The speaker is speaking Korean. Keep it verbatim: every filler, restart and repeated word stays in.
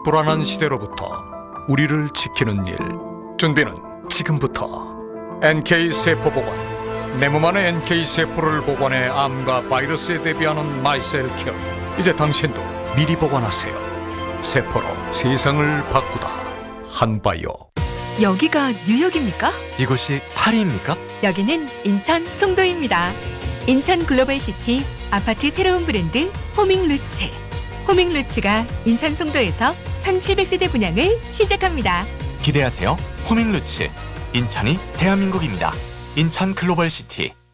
불안한 시대로부터 우리를 지키는 일. 준비는 지금부터. 엔케이 세포 보관. 내 몸 안의 엔케이 세포를 보관해 암과 바이러스에 대비하는 마이셀 케어. 이제 당신도 미리 보관하세요. 세포로 세상을 바꾸다. 한바이오. 여기가 뉴욕입니까? 이곳이 파리입니까? 여기는 인천 송도입니다. 인천 글로벌시티 아파트 새로운 브랜드 호밍루츠. 호밍루츠가 인천 송도에서 천칠백 세대 분양을 시작합니다. 기대하세요. 호밍루츠. 인천이 대한민국입니다. 인천 글로벌시티.